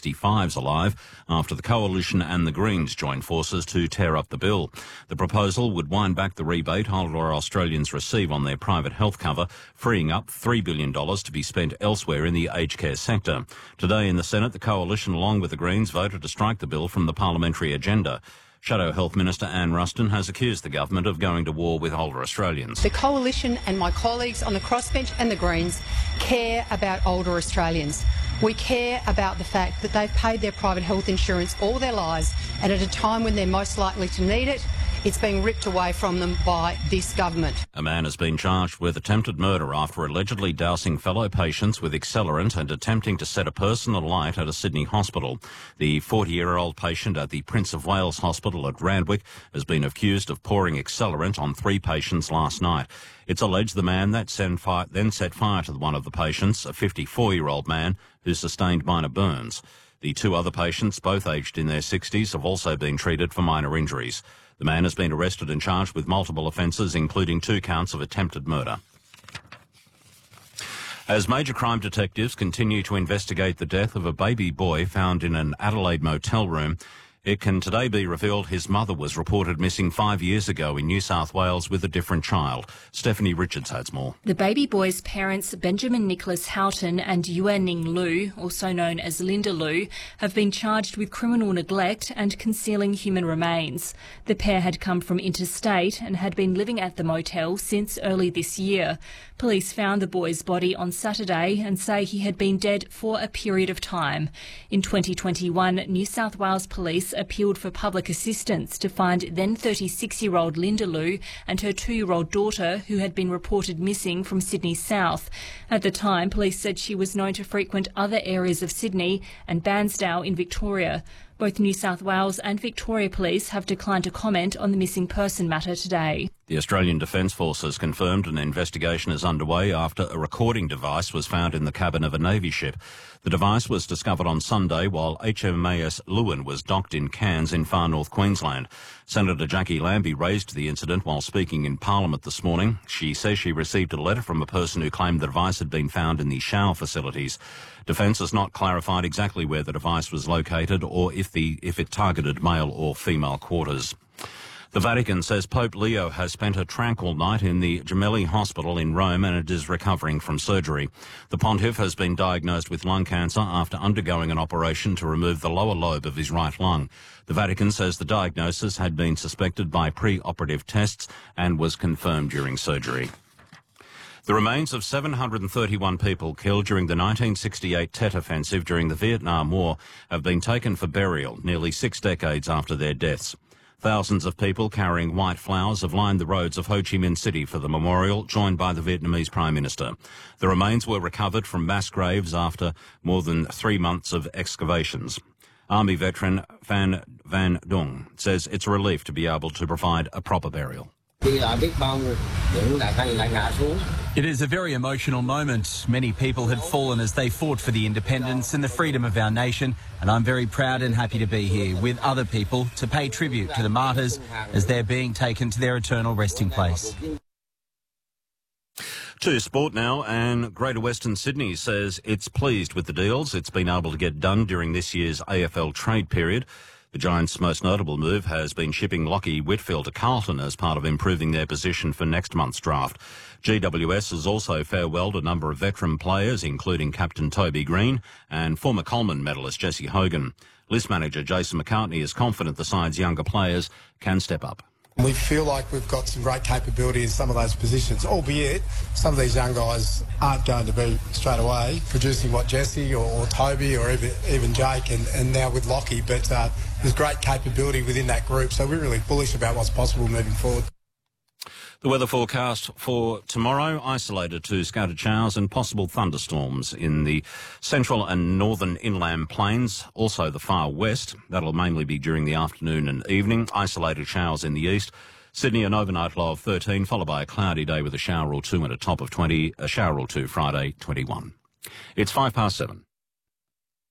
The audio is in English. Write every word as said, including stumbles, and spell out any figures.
sixty-fives alive after the Coalition and the Greens joined forces to tear up the bill. The proposal would wind back the rebate older Australians receive on their private health cover, freeing up three billion dollars to be spent elsewhere in the aged care sector. Today in the Senate, the Coalition, along with the Greens, voted to strike the bill from the parliamentary agenda. Shadow Health Minister Anne Ruston has accused the government of going to war with older Australians. The Coalition and my colleagues on the crossbench and the Greens care about older Australians. We care about the fact that they've paid their private health insurance all their lives, and at a time when they're most likely to need it, it's being ripped away from them by this government. A man has been charged with attempted murder after allegedly dousing fellow patients with accelerant and attempting to set a person alight at a Sydney hospital. The forty-year-old patient at the Prince of Wales Hospital at Randwick has been accused of pouring accelerant on three patients last night. It's alleged the man that sent fire, then set fire to one of the patients, a fifty-four-year-old man who sustained minor burns. The two other patients, both aged in their sixties, have also been treated for minor injuries. The man has been arrested and charged with multiple offences, including two counts of attempted murder. As major crime detectives continue to investigate the death of a baby boy found in an Adelaide motel room, it can today be revealed his mother was reported missing five years ago in New South Wales with a different child. Stephanie Richards has more. The baby boy's parents, Benjamin Nicholas Houghton and Yue Ning Lu, also known as Linda Lu, have been charged with criminal neglect and concealing human remains. The pair had come from interstate and had been living at the motel since early this year. Police found the boy's body on Saturday and say he had been dead for a period of time. In twenty twenty-one, New South Wales Police appealed for public assistance to find then thirty-six-year-old Linda Lu and her two-year-old daughter, who had been reported missing from Sydney South. At the time, police said she was known to frequent other areas of Sydney and Bairnsdale in Victoria. Both New South Wales and Victoria Police have declined to comment on the missing person matter today. The Australian Defence Force confirmed an investigation is underway after a recording device was found in the cabin of a Navy ship. The device was discovered on Sunday while H M A S Lewin was docked in Cairns in far north Queensland. Senator Jackie Lambie raised the incident while speaking in Parliament this morning. She says she received a letter from a person who claimed the device had been found in the shower facilities. Defence has not clarified exactly where the device was located or if the if it targeted male or female quarters. The Vatican says Pope Leo has spent a tranquil night in the Gemelli Hospital in Rome and it is recovering from surgery. The pontiff has been diagnosed with lung cancer after undergoing an operation to remove the lower lobe of his right lung. The Vatican says the diagnosis had been suspected by pre-operative tests and was confirmed during surgery. The remains of seven hundred thirty-one people killed during the nineteen sixty-eight Tet Offensive during the Vietnam War have been taken for burial nearly six decades after their deaths. Thousands of people carrying white flowers have lined the roads of Ho Chi Minh City for the memorial, joined by the Vietnamese Prime Minister. The remains were recovered from mass graves after more than three months of excavations. Army veteran Phan Van Dung says it's a relief to be able to provide a proper burial. It is a very emotional moment. Many people had fallen as they fought for the independence and the freedom of our nation, and I'm very proud and happy to be here with other people to pay tribute to the martyrs as they're being taken to their eternal resting place. To sport now, and Greater Western Sydney says it's pleased with the deals it's been able to get done during this year's A F L trade period. The Giants' most notable move has been shipping Lachie Whitfield to Carlton as part of improving their position for next month's draft. G W S has also farewelled a number of veteran players, including captain Toby Green and former Coleman medalist Jesse Hogan. List manager Jason McCartney is confident the side's younger players can step up. We feel like we've got some great capability in some of those positions, albeit some of these young guys aren't going to be straight away producing what Jesse or, or Toby or even, even Jake and, and now with Lachie, but uh, there's great capability within that group, so we're really bullish about what's possible moving forward. The weather forecast for tomorrow, isolated to scattered showers and possible thunderstorms in the central and northern inland plains, also the far west. That'll mainly be during the afternoon and evening. Isolated showers in the east. Sydney, an overnight low of thirteen, followed by a cloudy day with a shower or two and a top of twenty. A shower or two Friday, twenty-one. It's five past seven.